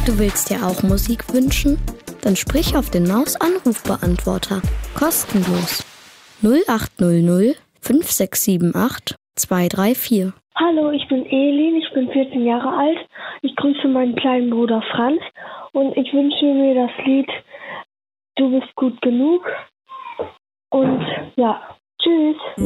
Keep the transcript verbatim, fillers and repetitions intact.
Du willst dir auch Musik wünschen? Dann sprich auf den Maus-Anrufbeantworter. Kostenlos. null acht null null fünf sechs sieben acht zwei drei vier. Hallo, ich bin Elin, ich bin vierzehn Jahre alt. Ich grüße meinen kleinen Bruder Franz und ich wünsche mir das Lied Du bist gut genug. Und ja, tschüss.